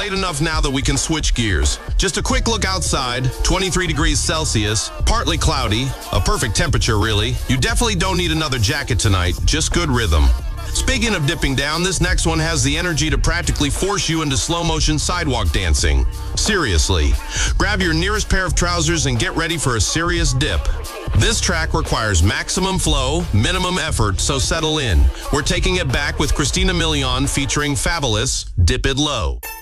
late enough now that we can switch gears. Just a quick look outside, 23 degrees Celsius, partly cloudy, a perfect temperature really. You definitely don't need another jacket tonight, just good rhythm. Speaking of dipping down, this next one has the energy to practically force you into slow-motion sidewalk dancing. Seriously. Grab your nearest pair of trousers and get ready for a serious dip. This track requires maximum flow, minimum effort, so settle in. We're taking it back with Christina Milian featuring Fabulous, Dip It Low.